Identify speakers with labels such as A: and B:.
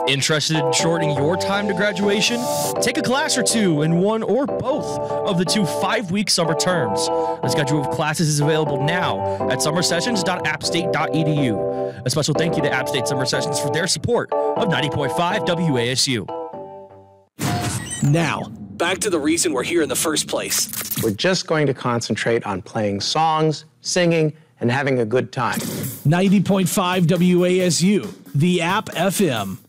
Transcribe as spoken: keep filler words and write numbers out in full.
A: Interested in shortening your time to graduation? Take a class or two in one or both of the two five-week summer terms. The schedule of classes is available now at summer sessions dot app state dot e d u. A special thank you to App State Summer Sessions for their support of ninety point five W A S U.
B: Now, back to the reason we're here in the first place.
C: We're just going to concentrate on playing songs, singing, and having a good time.
B: ninety point five W A S U, the App F M.